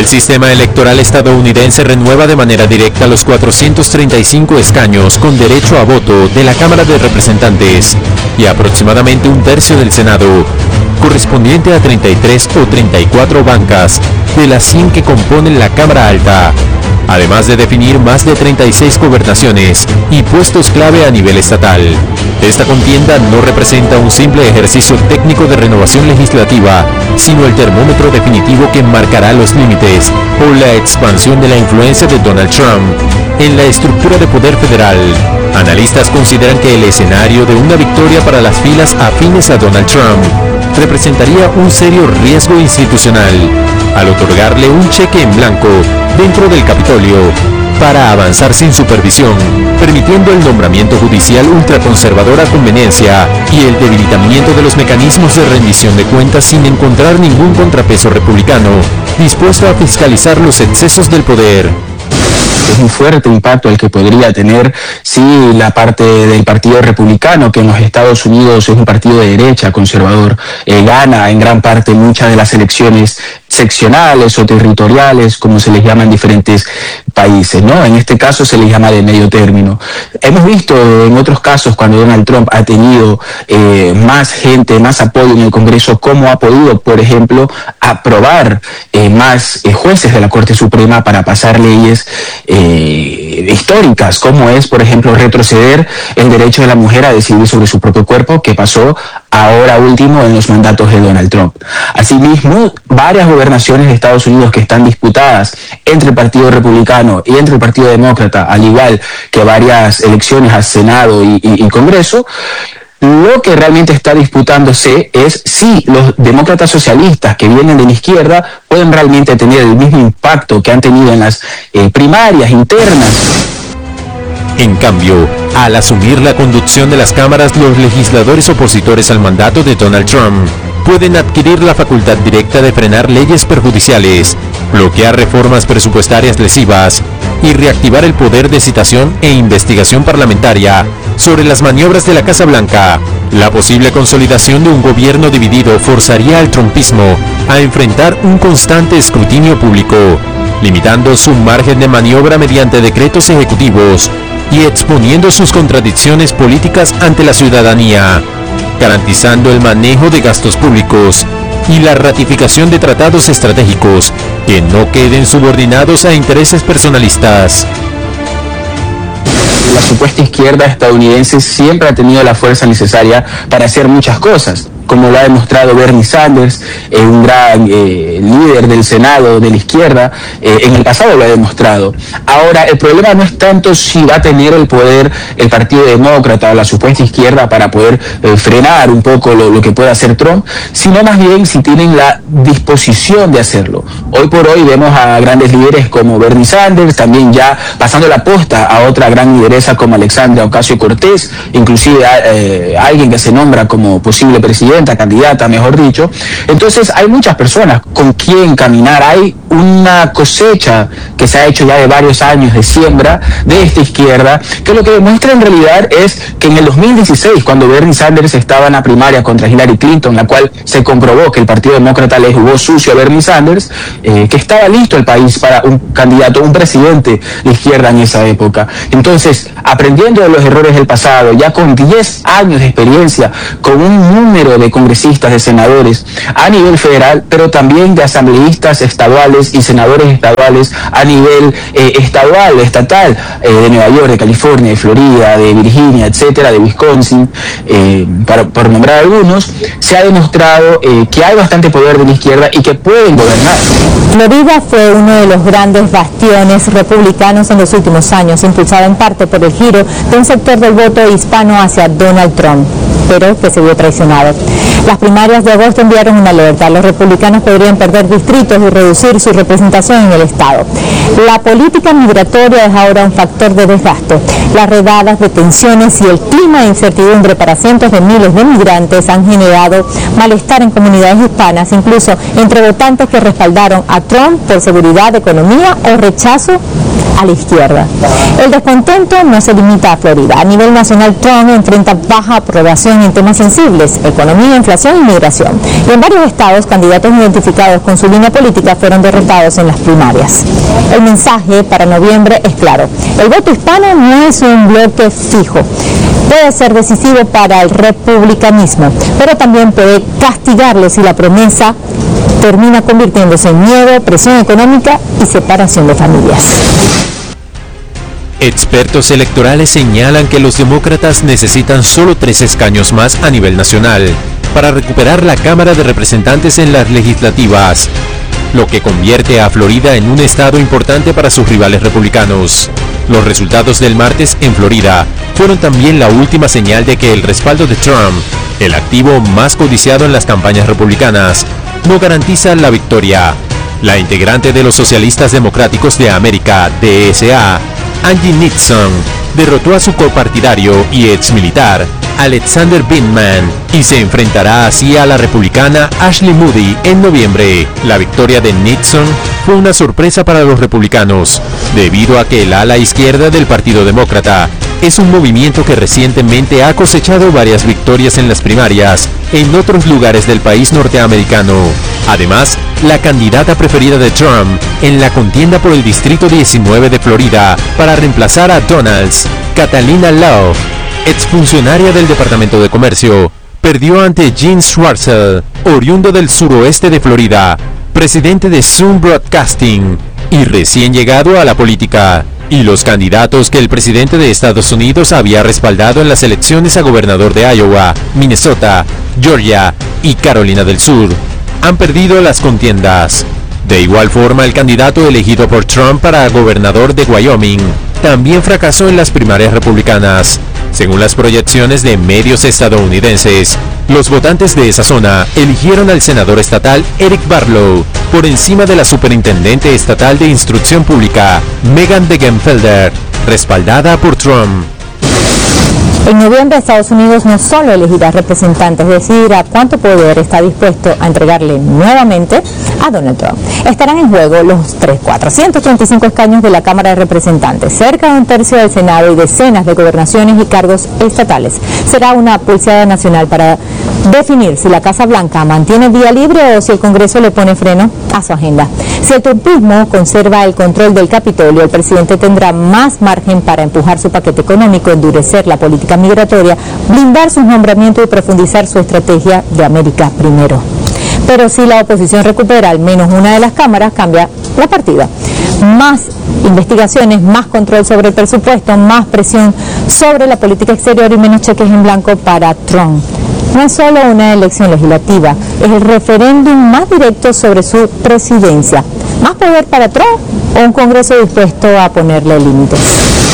El sistema electoral estadounidense renueva de manera directa los 435 escaños con derecho a voto de la Cámara de Representantes y aproximadamente un tercio del Senado, correspondiente a 33 o 34 bancas de las 100 que componen la Cámara Alta, además de definir más de 36 gobernaciones y puestos clave a nivel estatal. Esta contienda no representa un simple ejercicio técnico de renovación legislativa, sino el termómetro definitivo que marcará los límites o la expansión de la influencia de Donald Trump en la estructura de poder federal. Analistas consideran que el escenario de una victoria para las filas afines a Donald Trump representaría un serio riesgo institucional al otorgarle un cheque en blanco dentro del Capitolio para avanzar sin supervisión, permitiendo el nombramiento judicial ultraconservador a conveniencia y el debilitamiento de los mecanismos de rendición de cuentas sin encontrar ningún contrapeso republicano dispuesto a fiscalizar los excesos del poder. Es un fuerte impacto el que podría tener si la parte del Partido Republicano, que en los Estados Unidos es un partido de derecha conservador, gana en gran parte muchas de las elecciones seccionales o territoriales, como se les llama en diferentes países, ¿no? En este caso se les llama de medio término. Hemos visto en otros casos cuando Donald Trump ha tenido más gente, más apoyo en el Congreso, cómo ha podido, por ejemplo, aprobar más jueces de la Corte Suprema para pasar leyes históricas, como es, por ejemplo, retroceder el derecho de la mujer a decidir sobre su propio cuerpo, que pasó ahora último en los mandatos de Donald Trump. Asimismo, varias gobernaciones de Estados Unidos que están disputadas entre el Partido Republicano y entre el Partido Demócrata, al igual que varias elecciones al Senado y Congreso, lo que realmente está disputándose es si los demócratas socialistas que vienen de la izquierda pueden realmente tener el mismo impacto que han tenido en las primarias internas. En cambio, al asumir la conducción de las cámaras, los legisladores opositores al mandato de Donald Trump pueden adquirir la facultad directa de frenar leyes perjudiciales, bloquear reformas presupuestarias lesivas y reactivar el poder de citación e investigación parlamentaria sobre las maniobras de la Casa Blanca. La posible consolidación de un gobierno dividido forzaría al trumpismo a enfrentar un constante escrutinio público, limitando su margen de maniobra mediante decretos ejecutivos y exponiendo sus contradicciones políticas ante la ciudadanía, garantizando el manejo de gastos públicos y la ratificación de tratados estratégicos que no queden subordinados a intereses personalistas. La supuesta izquierda estadounidense siempre ha tenido la fuerza necesaria para hacer muchas cosas, como lo ha demostrado Bernie Sanders, un gran líder del Senado de la izquierda, en el pasado lo ha demostrado. Ahora, el problema no es tanto si va a tener el poder el Partido Demócrata o la supuesta izquierda para poder frenar un poco lo que pueda hacer Trump, sino más bien si tienen la disposición de hacerlo. Hoy por hoy vemos a grandes líderes como Bernie Sanders, también ya pasando la posta a otra gran lideresa como Alexandria Ocasio-Cortez, inclusive alguien que se nombra como posible presidente, candidata, mejor dicho. Entonces hay muchas personas con quien caminar. Hay una cosecha que se ha hecho ya de varios años de siembra de esta izquierda, que lo que demuestra en realidad es que en el 2016, cuando Bernie Sanders estaba en la primaria contra Hillary Clinton, la cual se comprobó que el Partido Demócrata le jugó sucio a Bernie Sanders, que estaba listo el país para un candidato, un presidente de izquierda en esa época. Entonces, aprendiendo de los errores del pasado, ya con 10 años de experiencia, con un número de congresistas, de senadores a nivel federal, pero también de asambleístas estaduales y senadores estaduales a nivel estatal, de Nueva York, de California, de Florida, de Virginia, etcétera, de Wisconsin, por nombrar algunos, se ha demostrado que hay bastante poder de la izquierda y que pueden gobernar. Florida fue uno de los grandes bastiones republicanos en los últimos años, impulsado en parte por el giro de un sector del voto hispano hacia Donald Trump, pero que se vio traicionado. Las primarias de agosto enviaron una alerta. Los republicanos podrían perder distritos y reducir su representación en el estado. La política migratoria es ahora un factor de desgaste. Las redadas, detenciones y el clima de incertidumbre para cientos de miles de migrantes han generado malestar en comunidades hispanas, incluso entre votantes que respaldaron a Trump por seguridad, economía o rechazo a la izquierda. El descontento no se limita a Florida. A nivel nacional, Trump enfrenta baja aprobación en temas sensibles: economía, inflación y migración. Y en varios estados, candidatos identificados con su línea política fueron derrotados en las primarias. El mensaje para noviembre es claro: el voto hispano no es un bloque fijo. Puede ser decisivo para el republicanismo, pero también puede castigarlo si la promesa termina convirtiéndose en miedo, presión económica y separación de familias. Expertos electorales señalan que los demócratas necesitan solo 3 escaños más a nivel nacional para recuperar la Cámara de Representantes en las legislativas, lo que convierte a Florida en un estado importante para sus rivales republicanos. Los resultados del martes en Florida fueron también la última señal de que el respaldo de Trump, el activo más codiciado en las campañas republicanas, no garantiza la victoria. La integrante de los Socialistas Democráticos de América, DSA, Angie Nixon, derrotó a su copartidario y exmilitar, Alexander Vindman, y se enfrentará así a la republicana Ashley Moody en noviembre. La victoria de Nixon fue una sorpresa para los republicanos, debido a que el ala izquierda del Partido Demócrata es un movimiento que recientemente ha cosechado varias victorias en las primarias en otros lugares del país norteamericano. Además, la candidata preferida de Trump en la contienda por el Distrito 19 de Florida para reemplazar a Donalds, Catalina Love, exfuncionaria del Departamento de Comercio, perdió ante Gene Schwartzel, oriundo del suroeste de Florida, presidente de Sun Broadcasting y recién llegado a la política. Y los candidatos que el presidente de Estados Unidos había respaldado en las elecciones a gobernador de Iowa, Minnesota, Georgia y Carolina del Sur han perdido las contiendas. De igual forma, el candidato elegido por Trump para gobernador de Wyoming también fracasó en las primarias republicanas. Según las proyecciones de medios estadounidenses, los votantes de esa zona eligieron al senador estatal Eric Barlow por encima de la superintendente estatal de instrucción pública, Megan Degenfelder, respaldada por Trump. En noviembre, Estados Unidos no solo elegirá representantes, decidirá cuánto poder está dispuesto a entregarle nuevamente a Donald Trump. Estarán en juego los 435 escaños de la Cámara de Representantes, cerca de un tercio del Senado y decenas de gobernaciones y cargos estatales. Será una pulseada nacional para definir si la Casa Blanca mantiene vía libre o si el Congreso le pone freno a su agenda. Si el trumpismo conserva el control del Capitolio, el presidente tendrá más margen para empujar su paquete económico, endurecer la política migratoria, blindar sus nombramientos y profundizar su estrategia de América primero. Pero si la oposición recupera al menos una de las cámaras, cambia la partida. Más investigaciones, más control sobre el presupuesto, más presión sobre la política exterior y menos cheques en blanco para Trump. No es solo una elección legislativa, es el referéndum más directo sobre su presidencia. ¿Más poder para Trump o un Congreso dispuesto a ponerle límites?